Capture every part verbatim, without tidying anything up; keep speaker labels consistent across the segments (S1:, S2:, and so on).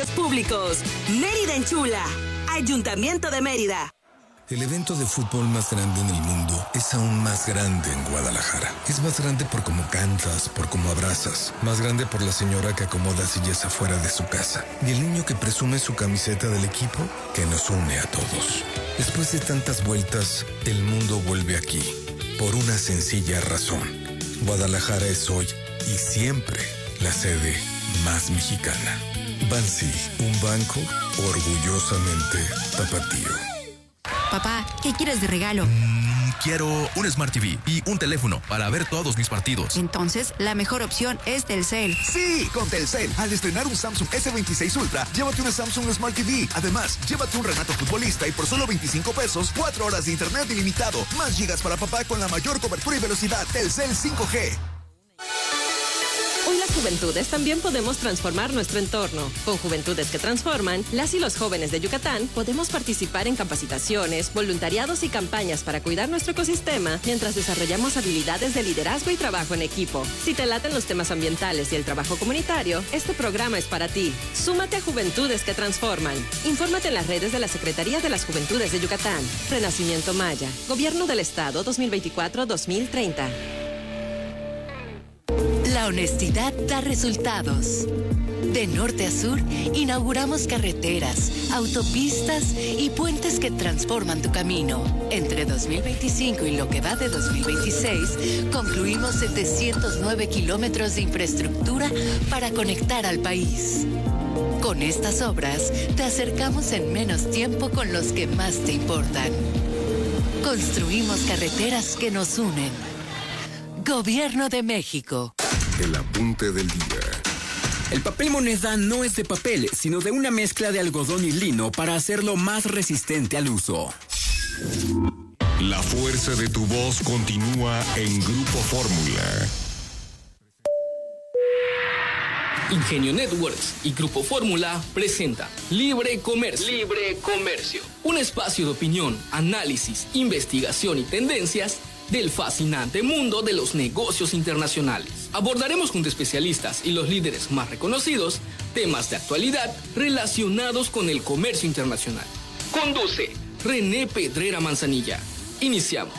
S1: servicios públicos. Mérida enchula. Ayuntamiento de Mérida.
S2: El evento de fútbol más grande en el mundo es aún más grande en Guadalajara. Es más grande por cómo cantas, por cómo abrazas. Más grande por la señora que acomoda sillas afuera de su casa. Y el niño que presume su camiseta del equipo que nos une a todos. Después de tantas vueltas, el mundo vuelve aquí. Por una sencilla razón. Guadalajara es hoy y siempre la sede más mexicana. Bansi, un banco orgullosamente tapatío.
S3: Papá, ¿qué quieres de regalo?
S4: Mm, quiero un Smart T V y un teléfono para ver todos mis partidos.
S3: Entonces, la mejor opción es Telcel.
S5: Sí, con Telcel. Al estrenar un Samsung ese veintiséis Ultra, llévate una Samsung Smart T V. Además, llévate un Renato Futbolista y por solo veinticinco pesos, cuatro horas de internet ilimitado. Más gigas para papá con la mayor cobertura y velocidad. Telcel cinco G.
S6: Hoy las juventudes también podemos transformar nuestro entorno. Con Juventudes que Transforman, las y los jóvenes de Yucatán podemos participar en capacitaciones, voluntariados y campañas para cuidar nuestro ecosistema mientras desarrollamos habilidades de liderazgo y trabajo en equipo. Si te laten los temas ambientales y el trabajo comunitario, este programa es para ti. Súmate a Juventudes que Transforman. Infórmate en las redes de la Secretaría de las Juventudes de Yucatán. Renacimiento Maya. Gobierno del Estado dos mil veinticuatro a dos mil treinta.
S7: La honestidad da resultados. De norte a sur, inauguramos carreteras, autopistas y puentes que transforman tu camino. Entre dos mil veinticinco y lo que va de dos mil veintiséis, concluimos setecientos nueve kilómetros de infraestructura para conectar al país. Con estas obras, te acercamos en menos tiempo con los que más te importan. Construimos carreteras que nos unen. Gobierno de México.
S8: El apunte del día.
S9: El papel moneda no es de papel, sino de una mezcla de algodón y lino para hacerlo más resistente al uso.
S8: La fuerza de tu voz continúa en Grupo Fórmula.
S10: Ingenio Networks y Grupo Fórmula presenta Libre Comercio. Libre Comercio. Un espacio de opinión, análisis, investigación y tendencias del fascinante mundo de los negocios internacionales. Abordaremos junto a especialistas y los líderes más reconocidos temas de actualidad relacionados con el comercio internacional. Conduce René Pedrera Manzanilla. Iniciamos.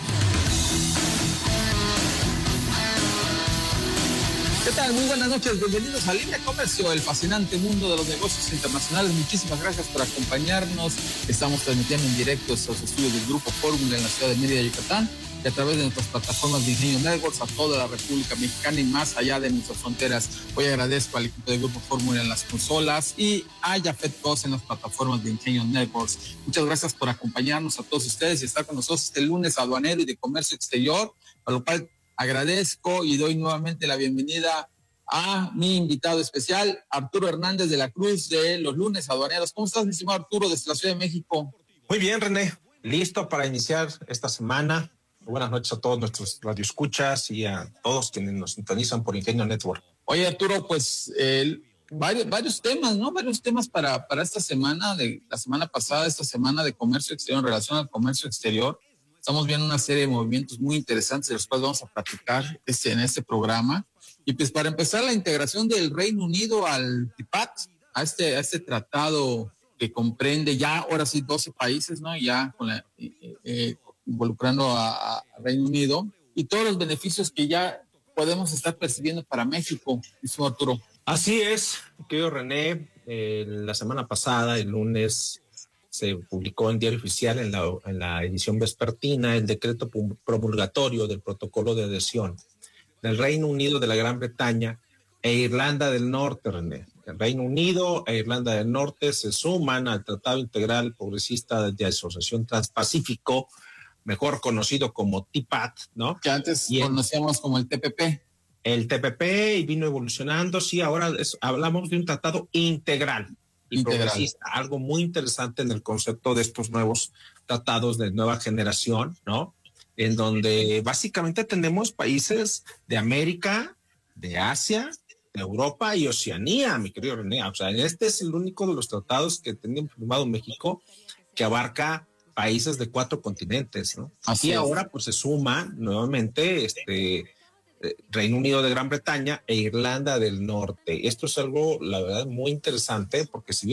S11: ¿Qué tal? Muy buenas noches, bienvenidos a Libre Comercio, el fascinante mundo de los negocios internacionales. Muchísimas gracias por acompañarnos. Estamos transmitiendo en directo estos estudios del Grupo Fórmula en la ciudad de Mérida, Yucatán, y a través de nuestras plataformas de Ingenio Networks a toda la República Mexicana y más allá de nuestras fronteras. Hoy agradezco al equipo del Grupo Fórmula en las consolas y a Jafet Cos en las plataformas de Ingenio Networks. Muchas gracias por acompañarnos a todos ustedes y estar con nosotros este lunes aduanero y de comercio exterior, a lo cual agradezco y doy nuevamente la bienvenida a mi invitado especial, Arturo Hernández de la Cruz, de los lunes aduaneros. ¿Cómo estás, mi estimado Arturo, desde la Ciudad de México?
S12: Muy bien, René. Listo para iniciar esta semana. Buenas noches a todos nuestros radioescuchas y a todos quienes nos sintonizan por Ingenio Network.
S11: Oye, Arturo, pues eh, varios, varios temas, ¿no? Varios temas para, para esta semana, de la semana pasada, esta semana de comercio exterior, en relación al comercio exterior. Estamos viendo una serie de movimientos muy interesantes de los cuales vamos a platicar este, en este programa. Y pues para empezar, la integración del Reino Unido al T I P A T, a este, a este tratado que comprende ya, ahora sí, doce países, ¿no? Ya con la, eh, eh, involucrando a, a Reino Unido y todos los beneficios que ya podemos estar percibiendo para México, dice Arturo.
S12: Así es, querido René. Eh, la semana pasada, el lunes, se publicó en Diario Oficial, en la, en la edición vespertina, el decreto promulgatorio del protocolo de adhesión del Reino Unido, de la Gran Bretaña e Irlanda del Norte, René. El Reino Unido e Irlanda del Norte se suman al Tratado Integral Progresista de Asociación Transpacífico, mejor conocido como T I P A T, ¿no?
S11: Que antes y conocíamos el, como el T P P.
S12: El T P P y vino evolucionando, sí, ahora es, hablamos de un tratado integral y integral. Progresista, algo muy interesante en el concepto de estos nuevos tratados de nueva generación, ¿no? En donde básicamente tenemos países de América, de Asia, de Europa y Oceanía, mi querido René. O sea, este es el único de los tratados que tiene firmado México que abarca países de cuatro continentes, ¿no? Así y es. Ahora pues se suma nuevamente este Reino Unido de Gran Bretaña e Irlanda del Norte. Esto es algo, la verdad, muy interesante porque si bien